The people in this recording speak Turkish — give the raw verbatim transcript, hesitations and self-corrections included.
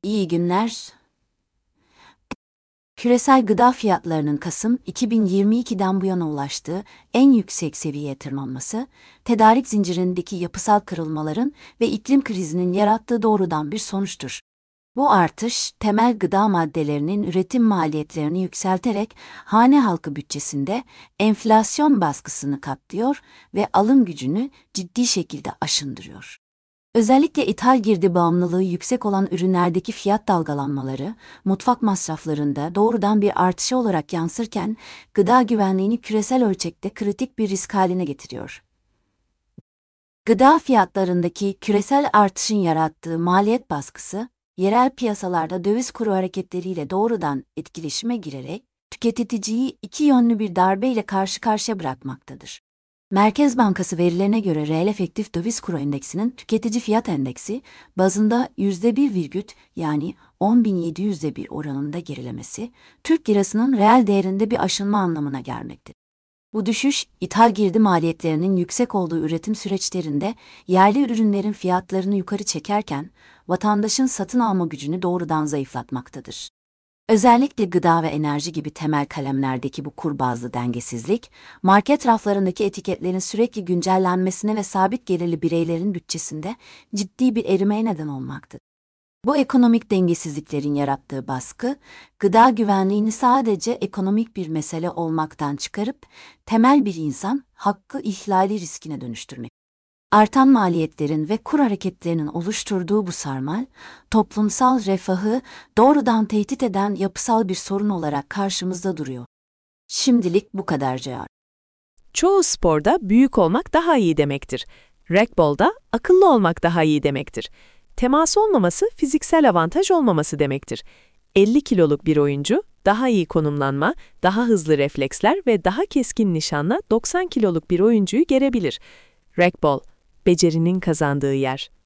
İyi günler. Küresel gıda fiyatlarının Kasım iki bin yirmi iki'den bu yana ulaştığı en yüksek seviyeye tırmanması, tedarik zincirindeki yapısal kırılmaların ve iklim krizinin yarattığı doğrudan bir sonuçtur. Bu artış, temel gıda maddelerinin üretim maliyetlerini yükselterek hane halkı bütçesinde enflasyon baskısını katlıyor ve alım gücünü ciddi şekilde aşındırıyor. Özellikle ithal girdi bağımlılığı yüksek olan ürünlerdeki fiyat dalgalanmaları, mutfak masraflarında doğrudan bir artışa olarak yansırken, gıda güvenliğini küresel ölçekte kritik bir risk haline getiriyor. Gıda fiyatlarındaki küresel artışın yarattığı maliyet baskısı, yerel piyasalarda döviz kuru hareketleriyle doğrudan etkileşime girerek, tüketiciyi iki yönlü bir darbeyle karşı karşıya bırakmaktadır. Merkez Bankası verilerine göre reel efektif döviz kuru endeksinin tüketici fiyat endeksi bazında yüzde bir virgül yani on bin yedi yüz'de bir oranında gerilemesi, Türk lirasının reel değerinde bir aşınma anlamına gelmektedir. Bu düşüş, ithal girdi maliyetlerinin yüksek olduğu üretim süreçlerinde yerli ürünlerin fiyatlarını yukarı çekerken, vatandaşın satın alma gücünü doğrudan zayıflatmaktadır. Özellikle gıda ve enerji gibi temel kalemlerdeki bu kur bazlı dengesizlik, market raflarındaki etiketlerin sürekli güncellenmesine ve sabit gelirli bireylerin bütçesinde ciddi bir erimeye neden olmaktadır. Bu ekonomik dengesizliklerin yarattığı baskı, gıda güvenliğini sadece ekonomik bir mesele olmaktan çıkarıp, temel bir insan hakkı ihlali riskine dönüştürmek. Artan maliyetlerin ve kur hareketlerinin oluşturduğu bu sarmal, toplumsal refahı doğrudan tehdit eden yapısal bir sorun olarak karşımızda duruyor. Şimdilik bu kadar Ceyhan. Çoğu sporda büyük olmak daha iyi demektir. Racquetball'da akıllı olmak daha iyi demektir. Temas olmaması fiziksel avantaj olmaması demektir. elli kiloluk bir oyuncu, daha iyi konumlanma, daha hızlı refleksler ve daha keskin nişanla doksan kiloluk bir oyuncuyu gerebilir. Racquetball, becerinin kazandığı yer.